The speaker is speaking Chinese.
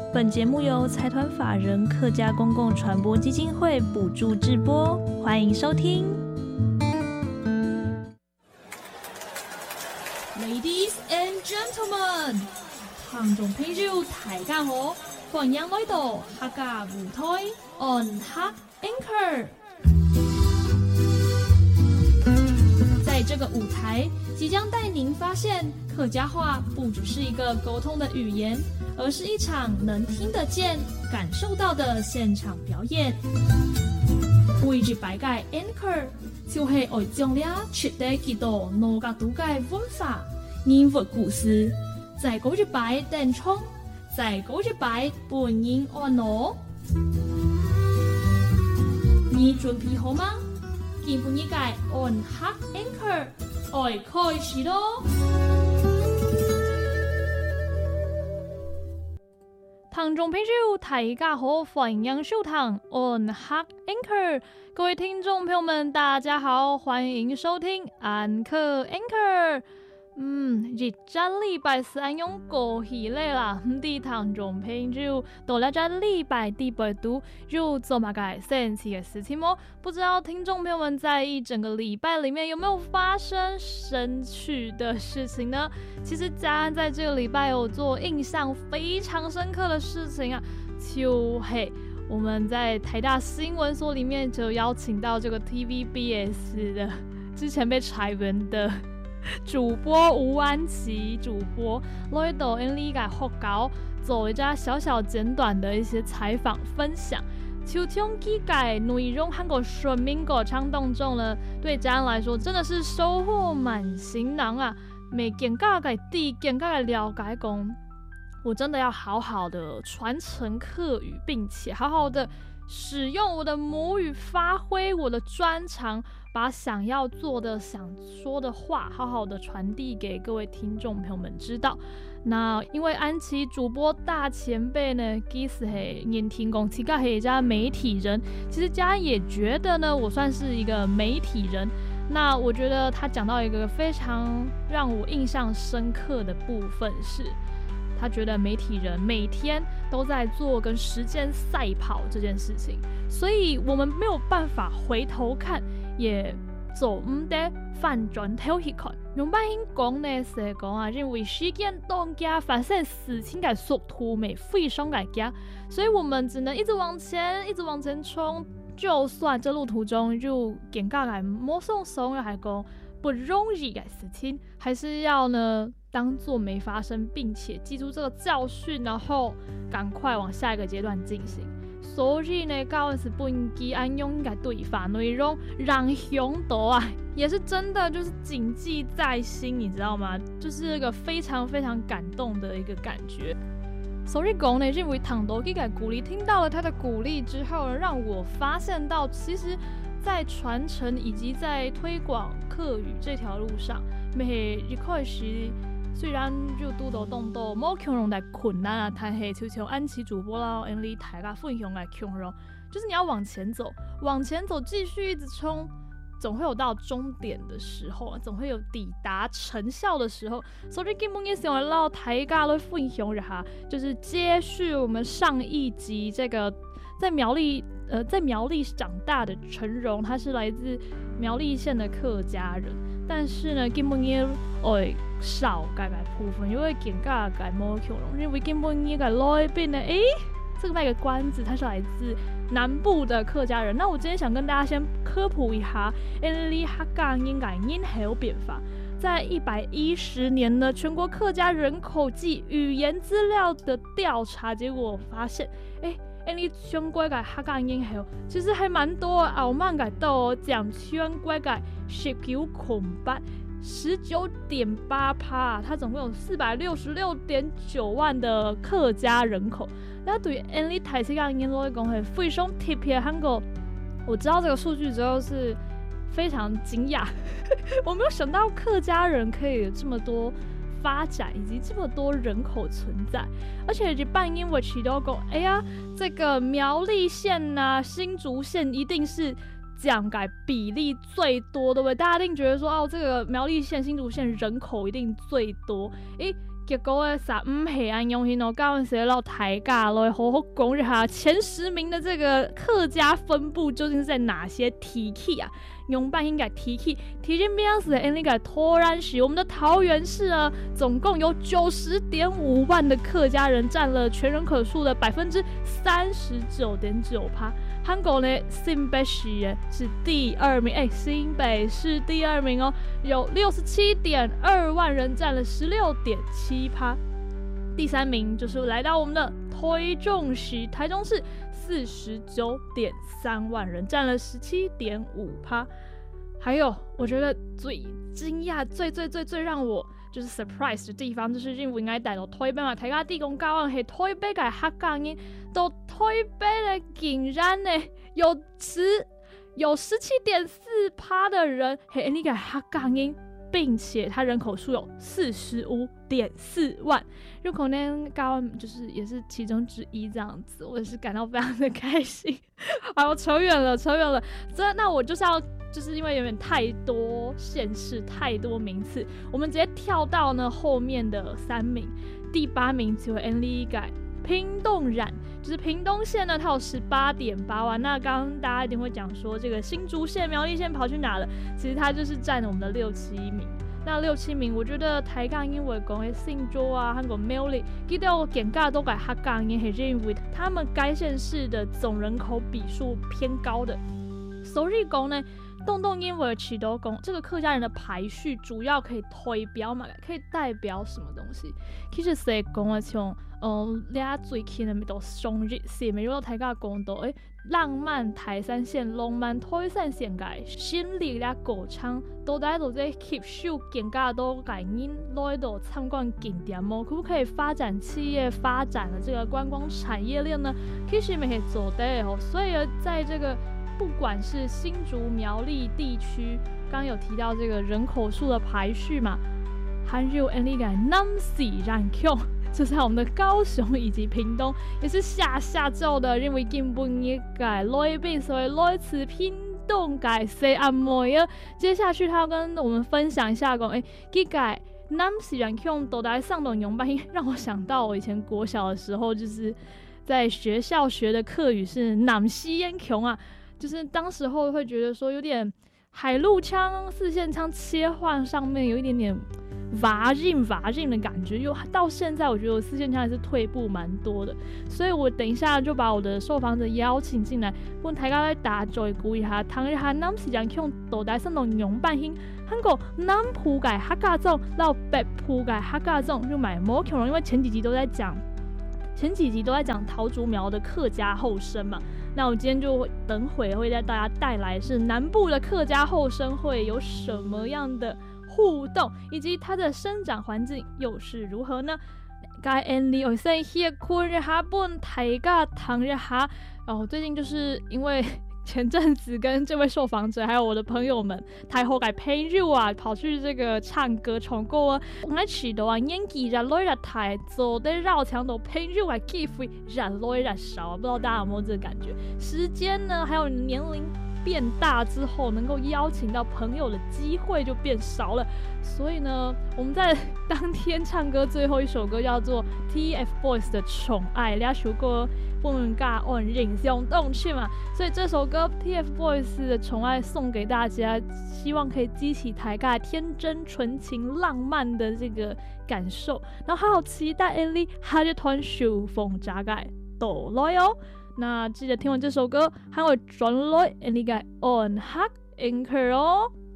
本节目由财团法人客家公共传播基金会补助制播，欢迎收听。 Ladies and gentlemen， 聽眾朋友大家好，歡迎來到客家舞台 On Hak Anchor。在這個舞台，即將帶您發現客家話不只是一個溝通的語言，而是一場能聽得見、感受到的現場表演。每一擺嘅 Anchor 就係愛將倆取得幾多農家獨嘅文化、人物故事，在嗰一擺登場，在嗰一擺伴人安樂。你準備好嗎？今半日嘅 On Hak Anchor 愛開始咯！聽眾朋友大家好，歡迎收聽 On Hak Anchor， 各位聽眾朋友們大家好，歡迎收聽安可 Anchor。日這禮拜是按用過去嚟啦，唔知聽眾朋友到了這禮拜第8度又做乜個神奇的事情嗎？不知道聽眾朋友們在一整個禮拜裡面有沒有發生神奇的事情呢？其實嘉安在這個禮拜有做印象非常深刻的事情啊，就是我們在台大新聞所裡面就邀請到這個 TVBS 的之前被裁員的主播吳安琪主播來到我們嘅學校做一個小小簡短的一些採訪分享，其中幾個內容和個說明過程當中呢，對家人來說真的是收穫滿心囊啊！每更加嘅地更加嘅了解講，我真的要好好的傳承客語，並且好好的使用我的母語，發揮我的專長，把想要做的、想說的話好好的傳遞給各位聽眾朋友們知道。那因為安琪主播大前輩呢，其實係年聽講自己係一家媒體人，其實家人也覺得呢，我算是一個媒體人。那我覺得他講到一個非常讓我印象深刻的部分是，他覺得媒體人每天都在做跟時間賽跑這件事情，所以我們沒有辦法回頭看，也做唔得反轉頭去看。用白話講呢，是講啊，因為時間當家，發生事情嘅速度咪非常嘅快，所以我們只能一直往前，一直往前衝。就算這路途中就更加嘅冇鬆鬆，又係講不容易嘅事情，還是要呢當作沒發生，並且記住這個教訓，然後趕快往下一個階段進行。所以呢，教是不應該按用嘅對話內容讓向導啊，也是真的就是謹記在心，你知道嗎？就是一個非常非常感動的一個感覺。所以講呢，因為唐多給鼓勵，聽到了他的鼓勵之後，讓我發現到其實在傳承以及在推廣客語這條路上，每一開始雖然就拄到動到冇強容的困難啊，但係就像安琪主播啦，因為大家分享來強容，就是你要往前走，往前走，繼續一直衝，總會有到終點的時候，總會有抵達成效的時候。所以今日也想來大家來分享一下，就是接續我們上一集這個在苗栗長大的陳榮，他是來自苗栗縣的客家人，但是呢，今日也少改部分，因為更加改冇強容，因為今日也改來賓呢，這個賣個關子，他是來自南部的客家人。那我今天想跟大家先科普一下，客家人改人口變化。在110年的全國客家人口及語言資料的調查結果發現，全國嘅客家人口其實還蠻多的，後面嘅到講全國嘅19.8%。19.8%，它總共有466.9萬的客家人口。那對於安利台西嘅人來講係非常特別。韓國，我知道這個數據之後是非常驚訝，我沒有想到客家人可以有這麼多發展以及這麼多人口存在，而且一半因為提到講，這個苗栗縣啊、新竹縣一定是講改比例最多，對不對？大家一定覺得說，這個苗栗縣、新竹縣人口一定最多。 结果15岁安用hin高文社到台尬来好好讲一下前10名的这个客家分布究竟是在哪些地区啊？用办应该地区前面是那个突然是我们的桃园市呢，总共有90.5万的客家人，占了全人口数的39.9%。韩国呢，新北市是第2名，新北市第2名哦，有67.2万人，占了16.7%。第3名就是来到我们的台中市49.3万人，占了17.5%。还有，我觉得最惊讶、最让我就是 surprise 的地方，就是因为应该带到台北嘛，台家地公教案是台北的客家人，到台北的竟然呢有17.4% 的人是那个客家人，并且他人口数有45.4万，有可能教案就是也是其中之一这样子，我也是感到非常的开心。好，扯远了，那我就是因为有点太多县市、太多名次，我们直接跳到呢后面的3名。第8名就会 N 改屏东人，就是屏东县呢，它有18.8万。那刚刚大家一定会讲说，这个新竹县、苗栗县跑去哪了？其实它就是占了我们的6、7名。那6、7名，我觉得台港因为讲的新竹啊、韩国苗栗，其实我点价都改客家人，是因为他们该县市的总人口比数偏高的，所以讲呢。动因为起头讲这个客家人的排序主要可以代表嘛，可以代表什么东西？其实是讲啊，像俩最近的都双日是咪？如果大家讲到浪漫台山县、浪漫台山县嘅新力俩歌唱，都在度在吸收更加多嘅人来度参观景点么？可不可以发展企业、发展的这个观光产业链呢？其实咪可以做得哦。所以在这个不管是新竹苗栗地区，刚刚有提到这个人口数的排序嘛，还有那个南西人口，就是我们的高雄以及屏东，也是下咒的，因为根本一改来宾，所以来自屏东改西阿妹啊。接下去他要跟我们分享一下讲，这个南西人口都在上东用班，让我想到我以前国小的时候，就是在学校学的课语是南西烟穷啊。就是当时候会觉得说有点海陆腔、四线腔切换上面有一点点娃劲的感觉，又到现在我觉得我四线腔还是退步蛮多的，所以我等一下就把我的受访者邀请进来，问大家来打嘴鼓一下，谈一下南市人腔到底是弄用半型，韩国南埔嘅客家种，到北埔嘅客家种，就买摩口因为前几集都在讲桃竹苗的客家后生嘛。那我今天就等会会带大家带来是南部的客家后生会有什么样的互动，以及它的生长环境又是如何呢？该 Andy 我先歇困一下，本大家谈一下。最近就是因为前阵子跟这位受访者还有我的朋友们太后改朋友啊，跑去这个唱歌唱歌啊，我喺遲到啊，演技越來越大，做得繞牆度朋友嘅機會越來越少，不知道大家有沒有這個感覺？時間呢，還有年齡變大之後，能夠邀請到朋友的機會就變少了。所以呢，我們在當天唱歌最後一首歌叫做 TFBOYS 的寵愛，兩首歌本家按印象動趣嘛，所以這首歌 TFBOYS 的寵愛送給大家，希望可以激起台家天真純情浪漫的這個感受，然後好期待 Ellie 下一團手風炸解到來哦。那記得聽完這首歌，還會轉來 Ellie 嘅 On Hak Anchor 哦。